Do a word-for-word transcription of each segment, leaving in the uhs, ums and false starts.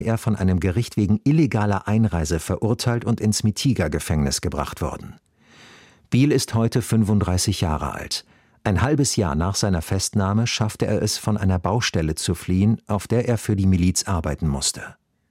Er von einem Gericht wegen illegaler Einreise verurteilt und ins Mitiga-Gefängnis gebracht worden. Beale ist heute fünfunddreißig Jahre alt. Ein halbes Jahr nach seiner Festnahme schaffte er es, von einer Baustelle zu fliehen, auf der er für die Miliz arbeiten musste.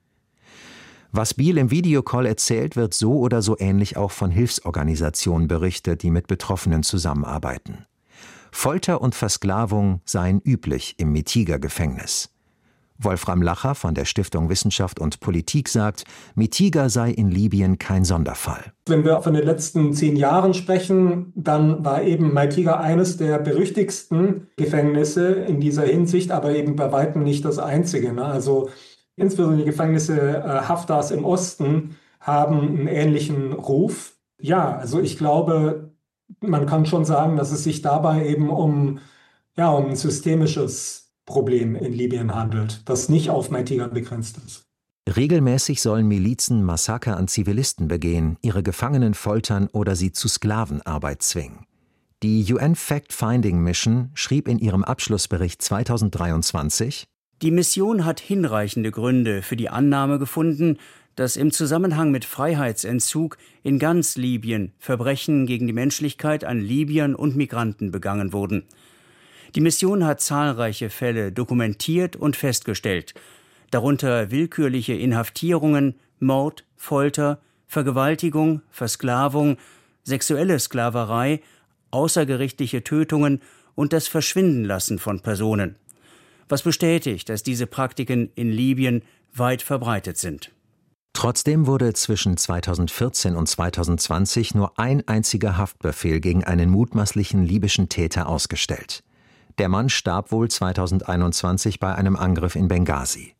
Was Beale im Videocall erzählt, wird so oder so ähnlich auch von Hilfsorganisationen berichtet, die mit Betroffenen zusammenarbeiten. Folter und Versklavung seien üblich im Mitiga-Gefängnis. Wolfram Lacher von der Stiftung Wissenschaft und Politik sagt, Mitiga sei in Libyen kein Sonderfall. Wenn wir von den letzten zehn Jahren sprechen, dann war eben Mitiga eines der berüchtigsten Gefängnisse in dieser Hinsicht, aber eben bei weitem nicht das einzige. Ne? Also insbesondere die Gefängnisse äh, Haftars im Osten haben einen ähnlichen Ruf. Ja, also ich glaube, man kann schon sagen, dass es sich dabei eben um, ja, um ein systemisches Problem in Libyen handelt, das nicht auf Mitiga begrenzt ist. Regelmäßig sollen Milizen Massaker an Zivilisten begehen, ihre Gefangenen foltern oder sie zu Sklavenarbeit zwingen. Die U N Fact-Finding Mission schrieb in ihrem Abschlussbericht zweitausenddreiundzwanzig: Die Mission hat hinreichende Gründe für die Annahme gefunden, dass im Zusammenhang mit Freiheitsentzug in ganz Libyen Verbrechen gegen die Menschlichkeit an Libyern und Migranten begangen wurden. Die Mission hat zahlreiche Fälle dokumentiert und festgestellt, darunter willkürliche Inhaftierungen, Mord, Folter, Vergewaltigung, Versklavung, sexuelle Sklaverei, außergerichtliche Tötungen und das Verschwindenlassen von Personen, was bestätigt, dass diese Praktiken in Libyen weit verbreitet sind. Trotzdem wurde zwischen zweitausendvierzehn und zweitausendzwanzig nur ein einziger Haftbefehl gegen einen mutmaßlichen libyschen Täter ausgestellt. Der Mann starb wohl zweitausendeinundzwanzig bei einem Angriff in Benghazi.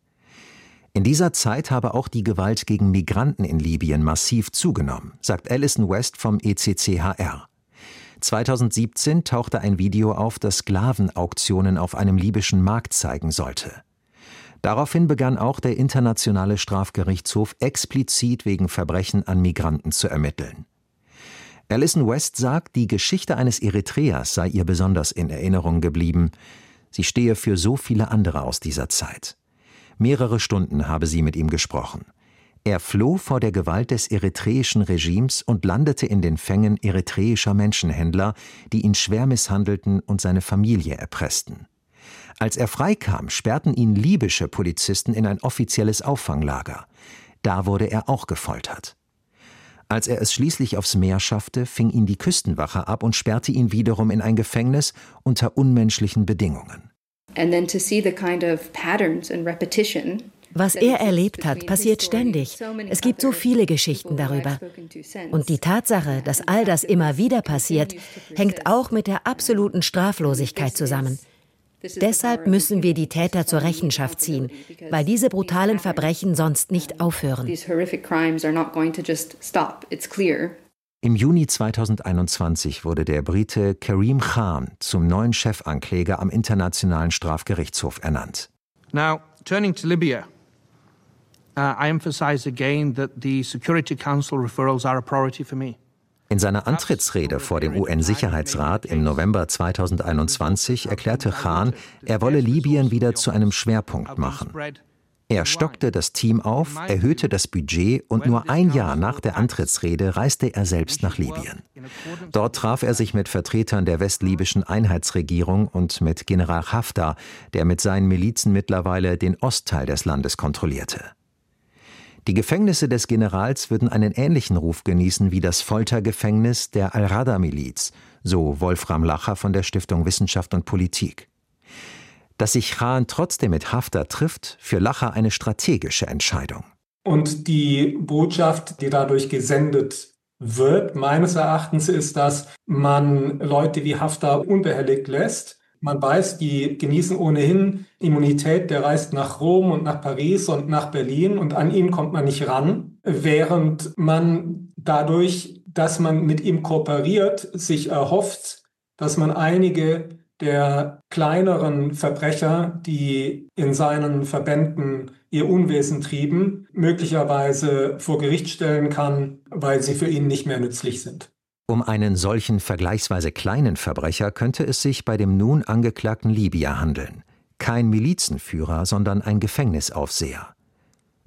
In dieser Zeit habe auch die Gewalt gegen Migranten in Libyen massiv zugenommen, sagt Alison West vom E C C H R. zweitausendsiebzehn tauchte ein Video auf, das Sklavenauktionen auf einem libyschen Markt zeigen sollte. Daraufhin begann auch der Internationale Strafgerichtshof explizit wegen Verbrechen an Migranten zu ermitteln. Alison West sagt, die Geschichte eines Eritreers sei ihr besonders in Erinnerung geblieben. Sie stehe für so viele andere aus dieser Zeit. Mehrere Stunden habe sie mit ihm gesprochen. Er floh vor der Gewalt des eritreischen Regimes und landete in den Fängen eritreischer Menschenhändler, die ihn schwer misshandelten und seine Familie erpressten. Als er freikam, sperrten ihn libysche Polizisten in ein offizielles Auffanglager. Da wurde er auch gefoltert. Als er es schließlich aufs Meer schaffte, fing ihn die Küstenwache ab und sperrte ihn wiederum in ein Gefängnis unter unmenschlichen Bedingungen. Was er erlebt hat, passiert ständig. Es gibt so viele Geschichten darüber. Und die Tatsache, dass all das immer wieder passiert, hängt auch mit der absoluten Straflosigkeit zusammen. Deshalb müssen wir die Täter zur Rechenschaft ziehen, weil diese brutalen Verbrechen sonst nicht aufhören. Im Juni zweitausendeinundzwanzig wurde der Brite Karim Khan zum neuen Chefankläger am Internationalen Strafgerichtshof ernannt. Now, turning to Libya, uh, I emphasize again that the Security Council referrals are a priority for me. In seiner Antrittsrede vor dem U N-Sicherheitsrat im November zweitausendeinundzwanzig erklärte Khan, er wolle Libyen wieder zu einem Schwerpunkt machen. Er stockte das Team auf, erhöhte das Budget und nur ein Jahr nach der Antrittsrede reiste er selbst nach Libyen. Dort traf er sich mit Vertretern der westlibyschen Einheitsregierung und mit General Haftar, der mit seinen Milizen mittlerweile den Ostteil des Landes kontrollierte. Die Gefängnisse des Generals würden einen ähnlichen Ruf genießen wie das Foltergefängnis der Al-Rada-Miliz, so Wolfram Lacher von der Stiftung Wissenschaft und Politik. Dass sich Khan trotzdem mit Haftar trifft, für Lacher eine strategische Entscheidung. Und die Botschaft, die dadurch gesendet wird, meines Erachtens, ist, dass man Leute wie Haftar unbehelligt lässt. Man weiß, die genießen ohnehin Immunität, der reist nach Rom und nach Paris und nach Berlin und an ihn kommt man nicht ran, während man dadurch, dass man mit ihm kooperiert, sich erhofft, dass man einige der kleineren Verbrecher, die in seinen Verbänden ihr Unwesen trieben, möglicherweise vor Gericht stellen kann, weil sie für ihn nicht mehr nützlich sind. Um einen solchen vergleichsweise kleinen Verbrecher könnte es sich bei dem nun angeklagten Libyer handeln. Kein Milizenführer, sondern ein Gefängnisaufseher.